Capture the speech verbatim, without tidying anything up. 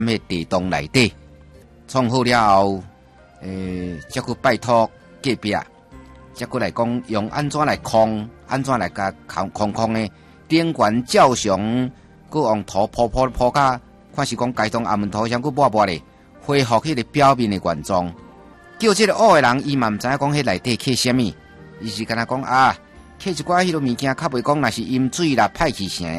迄地洞内底，创好了后，诶、欸，再去拜托隔壁，再过来讲用安怎来控，安怎来甲控控控的顶悬照常，佮用土铺铺铺甲，看是讲街洞暗门土上佮抹抹咧，恢复迄个表面的原状。叫这个学的人，伊嘛毋知影讲迄内底刻什么，伊是干那讲啊，刻一寡迄个物件，较袂讲若是阴水啦、歹气啥，